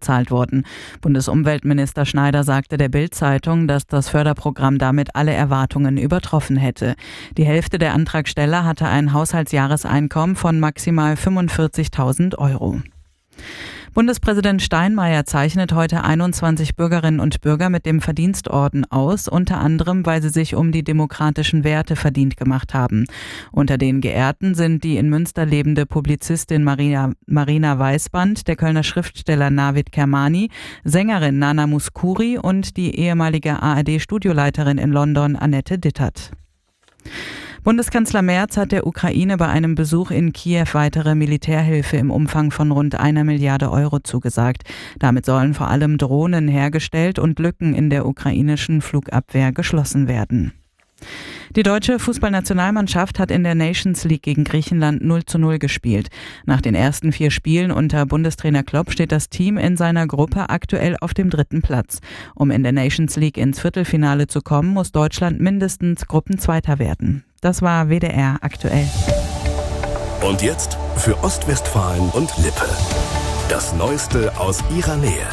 ausgezahlt wurden. Bundesumweltminister Schneider sagte der Bild-Zeitung, dass das Förderprogramm damit alle Erwartungen übertroffen hätte. Die Hälfte der Antragsteller hatte ein Haushaltsjahreseinkommen von maximal 45.000 Euro. Bundespräsident Steinmeier zeichnet heute 21 Bürgerinnen und Bürger mit dem Verdienstorden aus, unter anderem, weil sie sich um die demokratischen Werte verdient gemacht haben. Unter den Geehrten sind die in Münster lebende Publizistin Marina Weißband, der Kölner Schriftsteller Navid Kermani, Sängerin Nana Mouskouri und die ehemalige ARD-Studioleiterin in London Annette Dittert. Bundeskanzler Merz hat der Ukraine bei einem Besuch in Kiew weitere Militärhilfe im Umfang von rund 1 Milliarde Euro zugesagt. Damit sollen vor allem Drohnen hergestellt und Lücken in der ukrainischen Flugabwehr geschlossen werden. Die deutsche Fußballnationalmannschaft hat in der Nations League gegen Griechenland 0:0 gespielt. Nach den ersten 4 Spielen unter Bundestrainer Klopp steht das Team in seiner Gruppe aktuell auf dem 3. Platz. Um in der Nations League ins Viertelfinale zu kommen, muss Deutschland mindestens Gruppenzweiter werden. Das war WDR aktuell. Und jetzt für Ostwestfalen und Lippe. Das Neueste aus ihrer Nähe.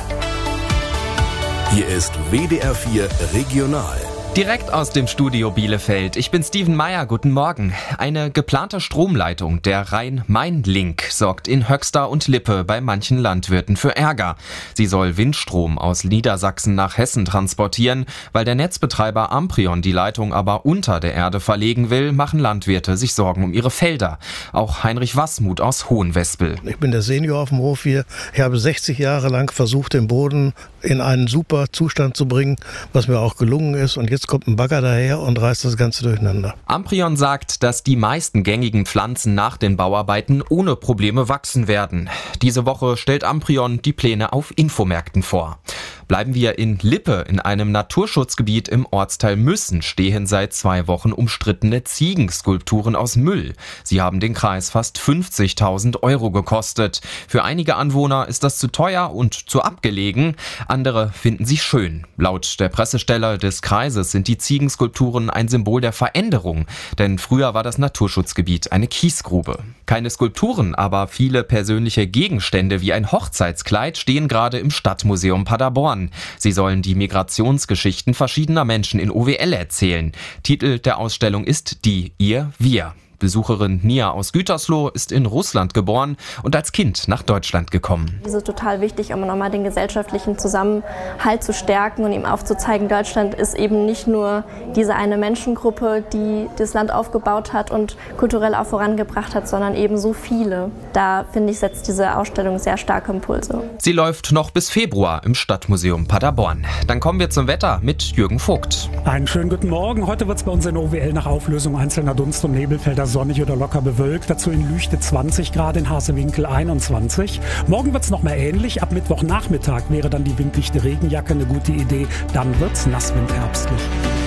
Hier ist WDR 4 Regional. Direkt aus dem Studio Bielefeld. Ich bin Steven Meyer, guten Morgen. Eine geplante Stromleitung, der Rhein-Main-Link, sorgt in Höxter und Lippe bei manchen Landwirten für Ärger. Sie soll Windstrom aus Niedersachsen nach Hessen transportieren. Weil der Netzbetreiber Amprion die Leitung aber unter der Erde verlegen will, machen Landwirte sich Sorgen um ihre Felder. Auch Heinrich Wassmuth aus Hohenwespel. Ich bin der Senior auf dem Hof hier. Ich habe 60 Jahre lang versucht, den Boden in einen super Zustand zu bringen, was mir auch gelungen ist. Und jetzt kommt ein Bagger daher und reißt das Ganze durcheinander. Amprion sagt, dass die meisten gängigen Pflanzen nach den Bauarbeiten ohne Probleme wachsen werden. Diese Woche stellt Amprion die Pläne auf Infomärkten vor. Bleiben wir in Lippe. In einem Naturschutzgebiet im Ortsteil Müssen stehen seit 2 Wochen umstrittene Ziegenskulpturen aus Müll. Sie haben den Kreis fast 50.000 Euro gekostet. Für einige Anwohner ist das zu teuer und zu abgelegen. Andere finden sie schön. Laut der Pressestelle des Kreises sind die Ziegenskulpturen ein Symbol der Veränderung. Denn früher war das Naturschutzgebiet eine Kiesgrube. Keine Skulpturen, aber viele persönliche Gegenstände wie ein Hochzeitskleid stehen gerade im Stadtmuseum Paderborn. Sie sollen die Migrationsgeschichten verschiedener Menschen in OWL erzählen. Titel der Ausstellung ist Die, Ihr, Wir. Besucherin Nia aus Gütersloh ist in Russland geboren und als Kind nach Deutschland gekommen. Es ist total wichtig, um nochmal den gesellschaftlichen Zusammenhalt zu stärken und ihm aufzuzeigen, Deutschland ist eben nicht nur diese eine Menschengruppe, die das Land aufgebaut hat und kulturell auch vorangebracht hat, sondern eben so viele. Da, finde ich, setzt diese Ausstellung sehr starke Impulse. Sie läuft noch bis Februar im Stadtmuseum Paderborn. Dann kommen wir zum Wetter mit Jürgen Vogt. Einen schönen guten Morgen. Heute wird es bei uns in OWL nach Auflösung einzelner Dunst- und Nebelfelder sonnig oder locker bewölkt. Dazu in Lüchte 20 Grad, in Hasewinkel 21. Morgen wird es noch mal ähnlich. Ab Mittwochnachmittag wäre dann die winddichte Regenjacke eine gute Idee. Dann wird es nasswindherbstlich.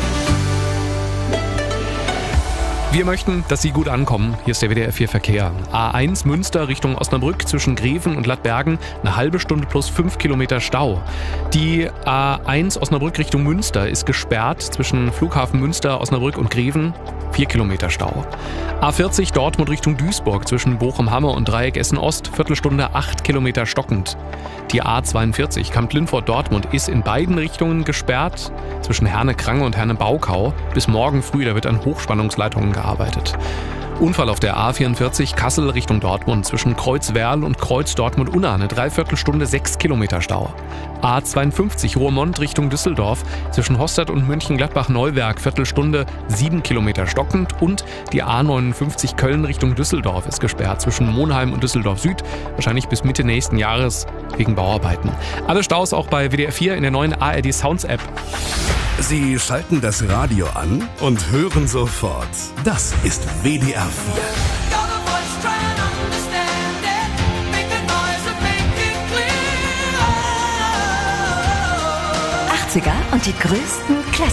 Wir möchten, dass Sie gut ankommen. Hier ist der WDR 4 Verkehr. A1 Münster Richtung Osnabrück zwischen Greven und Ladbergen. Eine halbe Stunde plus 5 Kilometer Stau. Die A1 Osnabrück Richtung Münster ist gesperrt zwischen Flughafen Münster, Osnabrück und Greven. 4 Kilometer Stau. A40 Dortmund Richtung Duisburg zwischen Bochum-Hamme und Dreieck Essen-Ost. Viertelstunde 8 Kilometer stockend. Die A42 Kamp-Lindfort-Dortmund ist in beiden Richtungen gesperrt. Zwischen Herne-Krange und Herne-Baukau. Bis morgen früh, da wird an Hochspannungsleitungen gearbeitet. Unfall auf der A44 Kassel Richtung Dortmund zwischen Kreuzwerl und Kreuz Dortmund-Unna. Eine Dreiviertelstunde 6 Kilometer Stau. A52 Roermond Richtung Düsseldorf zwischen Hostad und Mönchengladbach-Neuwerk. Viertelstunde 7 Kilometer stockend. Und die A59 Köln Richtung Düsseldorf ist gesperrt zwischen Monheim und Düsseldorf Süd. Wahrscheinlich bis Mitte nächsten Jahres wegen Bauarbeiten. Alle Staus auch bei WDR 4 in der neuen ARD Sounds App. Sie schalten das Radio an und hören sofort. Das ist WDR 4. 80er und die größten Classics.